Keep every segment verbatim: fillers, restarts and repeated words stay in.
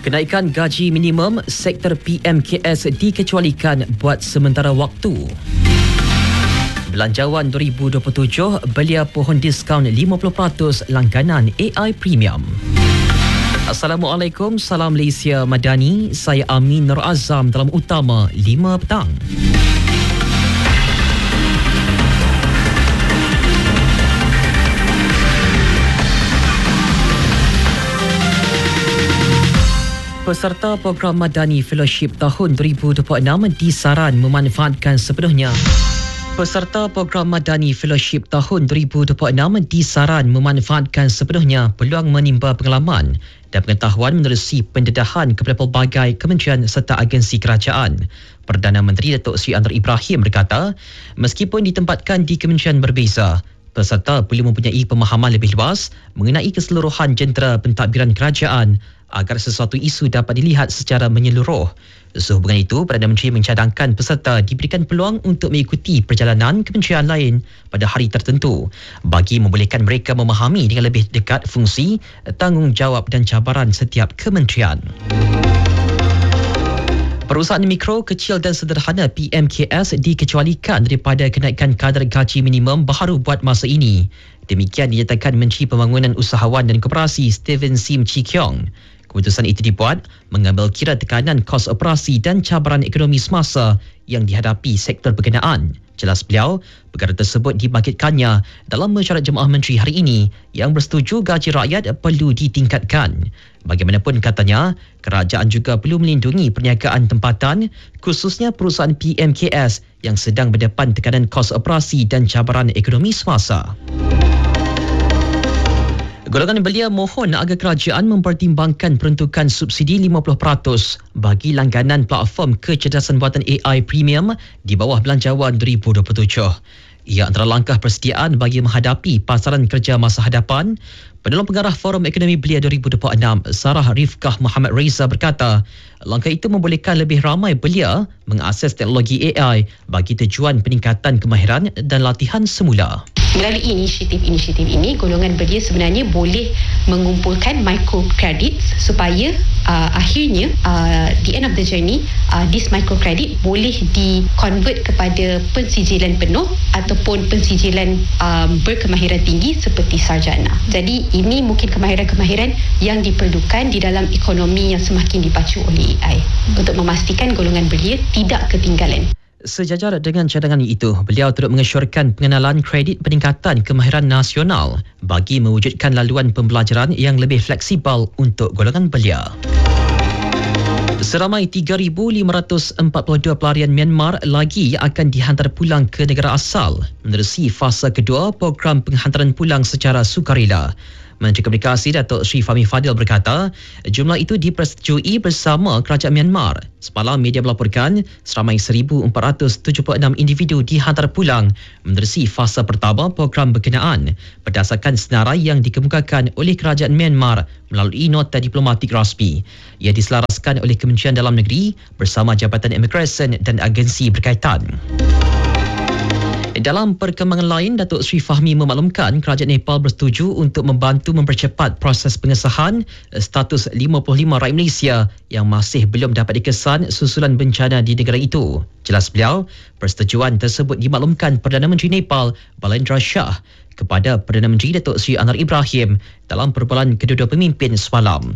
Kenaikan gaji minimum sektor P M K S dikecualikan buat sementara waktu. Belanjawan dua ribu dua puluh tujuh belia pohon diskaun lima puluh peratus langganan A I Premium. Assalamualaikum, salam Malaysia Madani. Saya Amin Nur Azam dalam Utama lima petang. Peserta program Madani Fellowship tahun dua ribu dua puluh enam disaran memanfaatkan sepenuhnya. Peserta program Madani Fellowship tahun dua ribu dua puluh enam disaran memanfaatkan sepenuhnya peluang menimba pengalaman dan pengetahuan menerusi pendedahan kepada pelbagai kementerian serta agensi kerajaan. Perdana Menteri Datuk Seri Anwar Ibrahim berkata, meskipun ditempatkan di kementerian berbeza, peserta perlu mempunyai pemahaman lebih luas mengenai keseluruhan jentera pentadbiran kerajaan agar sesuatu isu dapat dilihat secara menyeluruh. Sehubungan itu, Perdana Menteri mencadangkan peserta diberikan peluang untuk mengikuti perjalanan kementerian lain pada hari tertentu bagi membolehkan mereka memahami dengan lebih dekat fungsi, tanggungjawab dan cabaran setiap kementerian. Perusahaan mikro, kecil dan sederhana P M K S dikecualikan daripada kenaikan kadar gaji minimum baharu buat masa ini. Demikian dinyatakan Menteri Pembangunan Usahawan dan Koperasi Steven Sim Chee Kiong. Keputusan itu dibuat mengambil kira tekanan kos operasi dan cabaran ekonomi semasa yang dihadapi sektor berkenaan. Jelas beliau, perkara tersebut dibangkitkannya dalam mesyuarat Jemaah Menteri hari ini yang bersetuju gaji rakyat perlu ditingkatkan. Bagaimanapun katanya, kerajaan juga perlu melindungi perniagaan tempatan, khususnya perusahaan P M K S yang sedang berdepan tekanan kos operasi dan cabaran ekonomi semasa. Golongan belia mohon agar kerajaan mempertimbangkan peruntukan subsidi lima puluh peratus bagi langganan platform kecerdasan buatan A I Premium di bawah Belanjawan dua ribu dua puluh tujuh. Ia antara langkah persediaan bagi menghadapi pasaran kerja masa hadapan. Penolong Pengarah Forum Ekonomi Belia dua ribu dua puluh enam, Sarah Rifkah Muhammad Reza berkata, langkah itu membolehkan lebih ramai belia mengakses teknologi A I bagi tujuan peningkatan kemahiran dan latihan semula. Melalui inisiatif-inisiatif ini, golongan belia sebenarnya boleh mengumpulkan microcredits supaya uh, akhirnya uh, the end of the journey, uh, this microcredit boleh di-convert kepada pensijilan penuh ataupun pensijilan um, berkemahiran tinggi seperti sarjana. Jadi ini mungkin kemahiran-kemahiran yang diperlukan di dalam ekonomi yang semakin dipacu oleh A I untuk memastikan golongan belia tidak ketinggalan. Sejajar dengan cadangan itu, beliau turut mengesyorkan pengenalan kredit peningkatan kemahiran nasional bagi mewujudkan laluan pembelajaran yang lebih fleksibel untuk golongan belia. Seramai tiga ribu lima ratus empat puluh dua pelarian Myanmar lagi akan dihantar pulang ke negara asal menerusi fasa kedua program penghantaran pulang secara sukarela. Menteri Komunikasi Datuk Seri Fahmi Fadil berkata, jumlah itu dipersetujui bersama Kerajaan Myanmar. Semalam media melaporkan seramai seribu empat ratus tujuh puluh enam individu dihantar pulang menerusi fasa pertama program berkenaan berdasarkan senarai yang dikemukakan oleh Kerajaan Myanmar melalui nota diplomatik rasmi. Ia diselaraskan oleh Kementerian Dalam Negeri bersama Jabatan Imigresen dan agensi berkaitan. Dalam perkembangan lain, Datuk Seri Fahmi memaklumkan kerajaan Nepal bersetuju untuk membantu mempercepat proses pengesahan status lima puluh lima rakyat Malaysia yang masih belum dapat dikesan susulan bencana di negara itu. Jelas beliau, persetujuan tersebut dimaklumkan Perdana Menteri Nepal Balendra Shah kepada Perdana Menteri Datuk Seri Anwar Ibrahim dalam perbualan kedua-dua pemimpin semalam.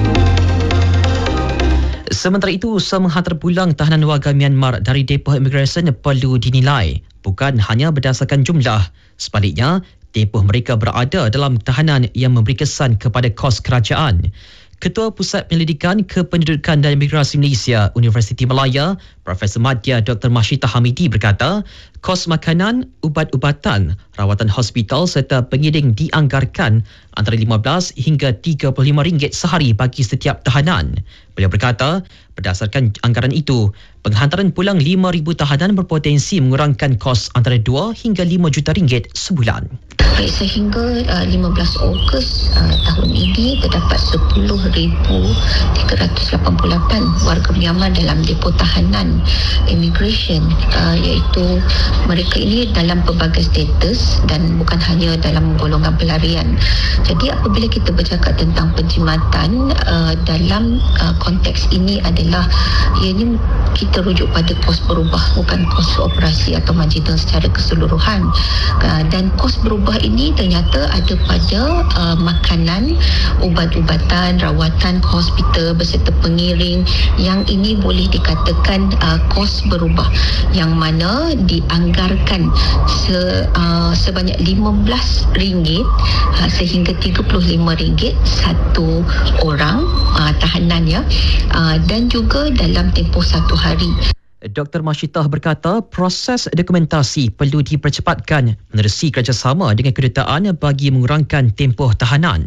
Sementara itu, usaha menghantar pulang tahanan warga Myanmar dari depoh imigresen perlu dinilai bukan hanya berdasarkan jumlah. Sebaliknya, depoh mereka berada dalam tahanan yang memberi kesan kepada kos kerajaan. Ketua Pusat Penyelidikan Kependudukan dan Imigrasi Malaysia, Universiti Malaya, Profesor Madya Doktor Mashita Hamidi berkata, kos makanan, ubat-ubatan, rawatan hospital serta pengiring dianggarkan antara lima belas hingga tiga puluh lima ringgit sehari bagi setiap tahanan. Beliau berkata, berdasarkan anggaran itu, penghantaran pulang lima ribu tahanan berpotensi mengurangkan kos antara dua hingga lima juta ringgit sebulan. Baik, sehingga uh, lima belas Ogos uh, tahun ini terdapat sepuluh ribu tiga ratus lapan puluh lapan warga Myanmar dalam depo tahanan immigration, uh, iaitu mereka ini dalam pelbagai status dan bukan hanya dalam golongan pelarian. Jadi apabila kita bercakap tentang penjimatan uh, dalam uh, konteks ini adalah ianya kita rujuk pada kos berubah, bukan kos operasi atau marginal secara keseluruhan. Uh, dan kos berubah ini ternyata ada pada uh, makanan, ubat-ubatan, rawatan ke hospital beserta pengiring, yang ini boleh dikatakan uh, kos berubah yang mana dianggarkan se, uh, sebanyak lima belas ringgit uh, sehingga tiga puluh lima ringgit satu orang uh, tahanan ya, uh, dan juga dalam tempoh satu hari. Doktor Masyitah berkata proses dokumentasi perlu dipercepatkan menerusi kerjasama dengan kedutaan bagi mengurangkan tempoh tahanan.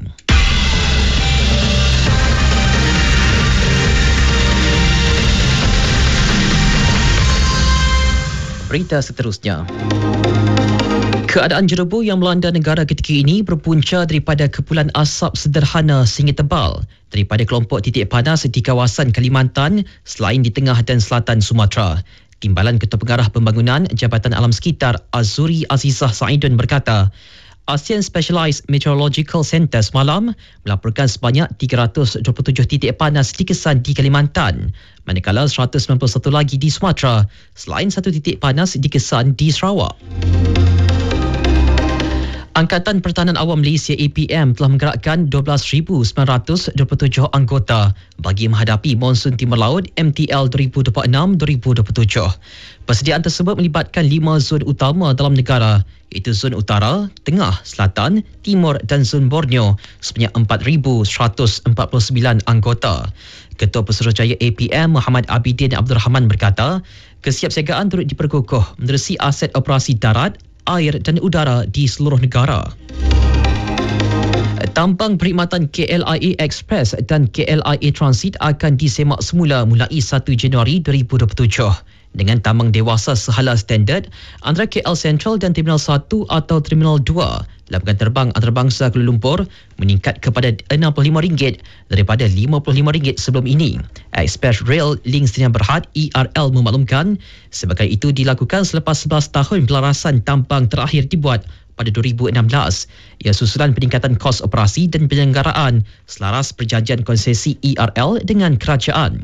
Berita seterusnya. Keadaan jeroboh yang melanda negara ketika ini berpunca daripada kepulan asap sederhana sehingga tebal daripada kelompok titik panas di kawasan Kalimantan selain di tengah dan selatan Sumatera. Timbalan Ketua Pengarah Pembangunan Jabatan Alam Sekitar Azuri Azizah Saidun berkata, ASEAN Specialized Meteorological Centre semalam melaporkan sebanyak tiga ratus dua puluh tujuh titik panas dikesan di Kalimantan, manakala seratus sembilan puluh satu lagi di Sumatera, selain satu titik panas dikesan di Sarawak. Angkatan Pertahanan Awam Malaysia A P M telah menggerakkan dua belas ribu sembilan ratus dua puluh tujuh anggota bagi menghadapi monsun timur laut M T L dua ribu dua puluh enam dua ribu dua puluh tujuh. Persediaan tersebut melibatkan lima zon utama dalam negara, iaitu zon utara, tengah, selatan, timur dan zon Borneo sebanyak empat ribu seratus empat puluh sembilan anggota. Ketua Pesuruhjaya A P M Muhammad Abidin Abdul Rahman berkata, kesiapsiagaan turut diperkukuh menerusi aset operasi darat, air dan udara di seluruh negara. Tambang perkhidmatan K L I A Express dan K L I A Transit akan disemak semula mulai satu Januari dua ribu dua puluh tujuh dengan tambang dewasa sehala standard antara K L Central dan Terminal satu atau Terminal dua. Lapangan terbang antarabangsa Kuala Lumpur meningkat kepada enam puluh lima ringgit daripada lima puluh lima ringgit sebelum ini. Express Rail Link Sdn Bhd E R L memaklumkan sebagai itu dilakukan selepas sebelas tahun pelarasan tambang terakhir dibuat pada dua ribu enam belas. Ia susulan peningkatan kos operasi dan penyelenggaraan selaras perjanjian konsesi E R L dengan kerajaan.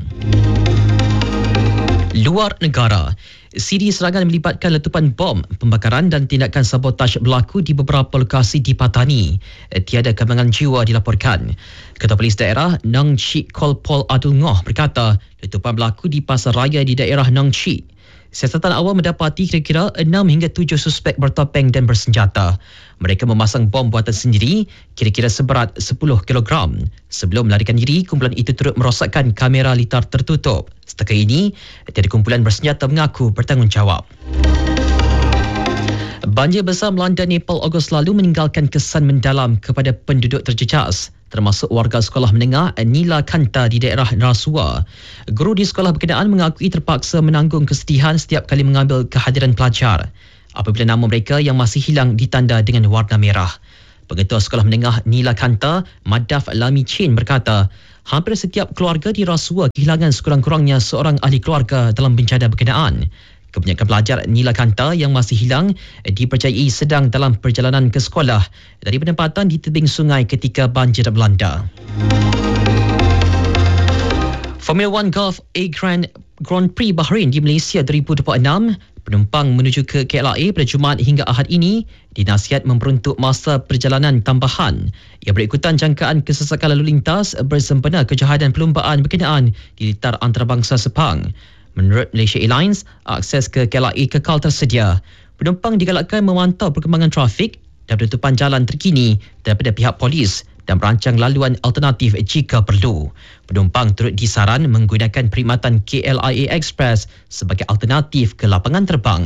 Luar negara, siri serangan melibatkan letupan bom, pembakaran dan tindakan sabotaj berlaku di beberapa lokasi di Patani. Tiada kemalangan jiwa dilaporkan. Ketua Polis Daerah Nang Chik Kolpol Adul Ngoh berkata, letupan berlaku di pasar raya di daerah Nang Chik. Siasatan awal mendapati kira-kira enam hingga tujuh suspek bertopeng dan bersenjata. Mereka memasang bom buatan sendiri kira-kira seberat sepuluh kilogram. Sebelum melarikan diri, kumpulan itu turut merosakkan kamera litar tertutup. Setakat ini, tiada kumpulan bersenjata mengaku bertanggungjawab. Banjir besar melanda Nepal Ogos lalu meninggalkan kesan mendalam kepada penduduk terjejas, termasuk warga sekolah menengah Nila Kanta di daerah Narasua. Guru di sekolah berkenaan mengakui terpaksa menanggung kesedihan setiap kali mengambil kehadiran pelajar apabila nama mereka yang masih hilang ditanda dengan warna merah. Pengetua sekolah menengah Nila Kanta, Madaf Lami Chin berkata, hampir setiap keluarga di Rasua kehilangan sekurang-kurangnya seorang ahli keluarga dalam bencana berkenaan. Kebanyakan pelajar Nila Kanta yang masih hilang dipercayai sedang dalam perjalanan ke sekolah dari penempatan di tebing sungai ketika banjir melanda. Formula One Golf A Grand, Grand Prix Bahrain di Malaysia dua ribu dua puluh enam, penumpang menuju ke K L I A pada Jumaat hingga Ahad ini dinasihat memperuntuk masa perjalanan tambahan. Ia berikutan jangkaan kesesakan lalu lintas bersempena kejahatan perlumbaan berkenaan di litar antarabangsa Sepang. Menurut Malaysia Airlines, akses ke K L I A kekal tersedia. Penumpang digalakkan memantau perkembangan trafik dan penutupan jalan terkini daripada pihak polis dan merancang laluan alternatif jika perlu. Penumpang turut disaran menggunakan perkhidmatan K L I A Express sebagai alternatif ke lapangan terbang.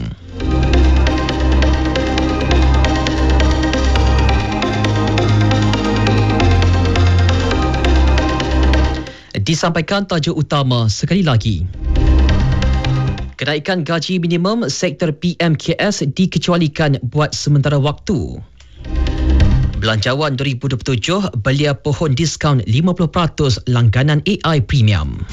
Disampaikan tajuk utama sekali lagi. Kenaikan gaji minimum sektor P M K S dikecualikan buat sementara waktu. Belanjawan dua ribu dua puluh tujuh, belia pohon diskaun lima puluh peratus langganan A I Premium.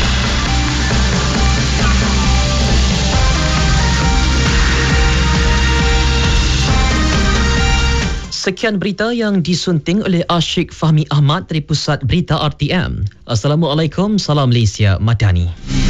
Sekian berita yang disunting oleh Asyik Fahmi Ahmad dari Pusat Berita R T M. Assalamualaikum, salam Malaysia Madani.